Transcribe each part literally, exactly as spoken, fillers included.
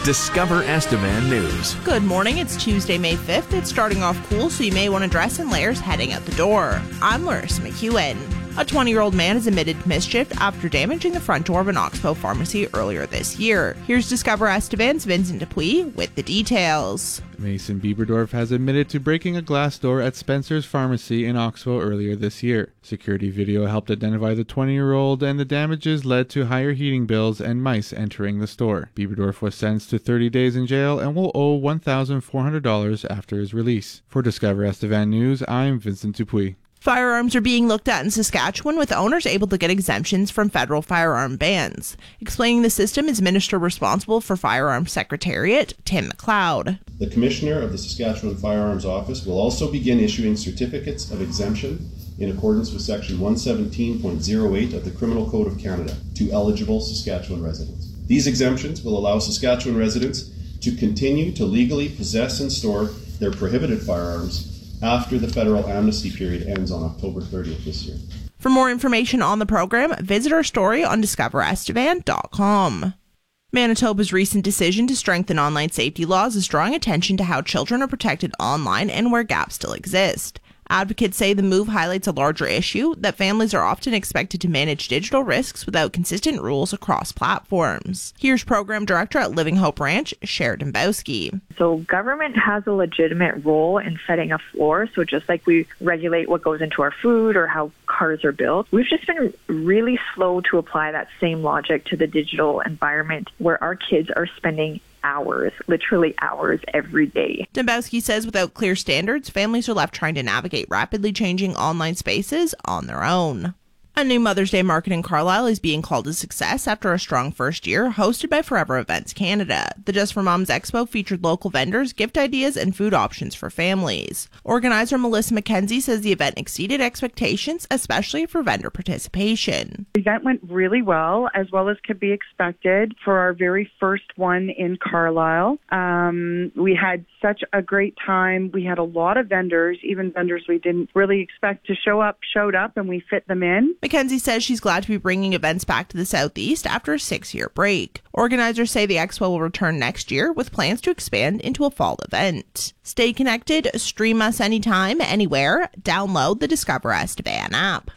Discover Estevan News. Good morning. It's Tuesday, May fifth. It's starting off cool, so you may want to dress in layers heading out the door. I'm Larissa McEwen. A twenty-year-old man is admitted to mischief after damaging the front door of an Oxbow pharmacy earlier this year. Here's Discover Estevan's Vincent Dupuis with the details. Mason Bieberdorf has admitted to breaking a glass door at Spencer's Pharmacy in Oxbow earlier this year. Security video helped identify the twenty-year-old, and the damages led to higher heating bills and mice entering the store. Bieberdorf was sentenced to thirty days in jail and will owe one thousand four hundred dollars after his release. For Discover Estevan News, I'm Vincent Dupuis. Firearms are being looked at in Saskatchewan, with owners able to get exemptions from federal firearm bans. Explaining the system is Minister responsible for Firearms Secretariat, Tim McLeod. The Commissioner of the Saskatchewan Firearms Office will also begin issuing certificates of exemption in accordance with Section one seventeen point oh eight of the Criminal Code of Canada to eligible Saskatchewan residents. These exemptions will allow Saskatchewan residents to continue to legally possess and store their prohibited firearms after the federal amnesty period ends on October thirtieth this year. For more information on the program, visit our story on discover estevan dot com. Manitoba's recent decision to strengthen online safety laws is drawing attention to how children are protected online and where gaps still exist. Advocates say the move highlights a larger issue, that families are often expected to manage digital risks without consistent rules across platforms. Here's Program Director at Living Hope Ranch, Cher Dembowski. So government has a legitimate role in setting a floor. So just like we regulate what goes into our food or how cars are built, we've just been really slow to apply that same logic to the digital environment where our kids are spending hours, literally hours every day. Dembowski says without clear standards, families are left trying to navigate rapidly changing online spaces on their own. A new Mother's Day market in Carlisle is being called a success after a strong first year, hosted by Forever Events Canada. The Just for Moms Expo featured local vendors, gift ideas, and food options for families. Organizer Melissa McKenzie says the event exceeded expectations, especially for vendor participation. The event went really well, as well as could be expected for our very first one in Carlisle. Um, we had such a great time. We had a lot of vendors, even vendors we didn't really expect to show up, showed up, and we fit them in. McKenzie says she's glad to be bringing events back to the Southeast after a six-year break. Organizers say the expo will return next year with plans to expand into a fall event. Stay connected, stream us anytime, anywhere. Download the Discover Estevan app.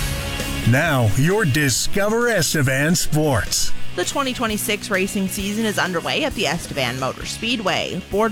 Now, your Discover Estevan Sports. The twenty twenty-six racing season is underway at the Estevan Motor Speedway. Board